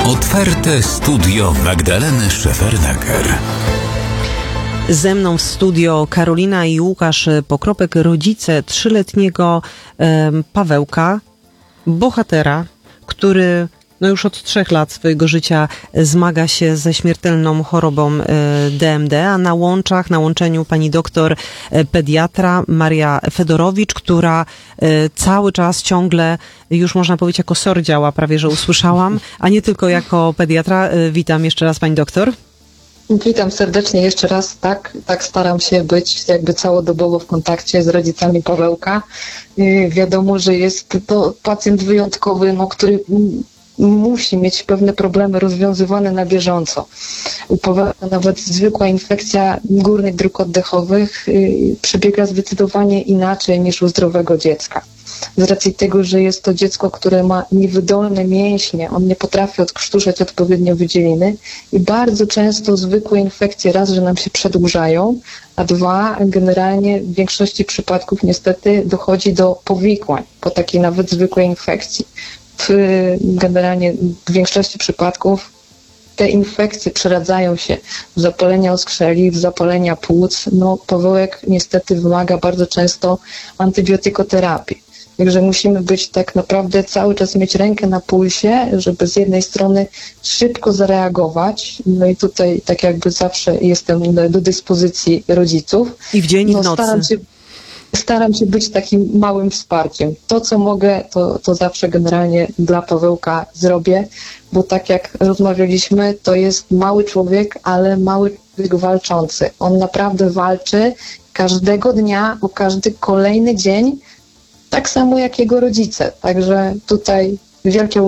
Otwarte studio Magdaleny Szefernaker. Ze mną w studio Karolina i Łukasz Pokropek, rodzice 3-letniego Pawełka, bohatera, który już od 3 lat swojego życia zmaga się ze śmiertelną chorobą DMD, a na łączeniu pani doktor pediatra Maria Fedorowicz, która cały czas ciągle, już można powiedzieć, jako SOR działa, prawie że usłyszałam, a nie tylko jako pediatra. Witam jeszcze raz pani doktor. Witam serdecznie jeszcze raz. Tak staram się być jakby całodobowo w kontakcie z rodzicami Pawełka. Wiadomo, że jest to pacjent wyjątkowy, który musi mieć pewne problemy rozwiązywane na bieżąco. U Pawełka nawet zwykła infekcja górnych dróg oddechowych przebiega zdecydowanie inaczej niż u zdrowego dziecka. Z racji tego, że jest to dziecko, które ma niewydolne mięśnie, on nie potrafi odkrztuszać odpowiednio wydzieliny i bardzo często zwykłe infekcje raz, że nam się przedłużają, a 2, generalnie w większości przypadków niestety dochodzi do powikłań po takiej nawet zwykłej infekcji. Generalnie w większości przypadków te infekcje przeradzają się w zapalenia oskrzeli, w zapalenia płuc. Pawełek niestety wymaga bardzo często antybiotykoterapii. Także musimy być tak naprawdę cały czas mieć rękę na pulsie, żeby z jednej strony szybko zareagować. I tutaj tak jakby zawsze jestem do dyspozycji rodziców. I w dzień i w nocy. Staram się być takim małym wsparciem. To, co mogę, to zawsze generalnie dla Pawełka zrobię, bo tak jak rozmawialiśmy, to jest mały człowiek, ale mały człowiek walczący. On naprawdę walczy każdego dnia, o każdy kolejny dzień, tak samo jak jego rodzice. Także tutaj wielkie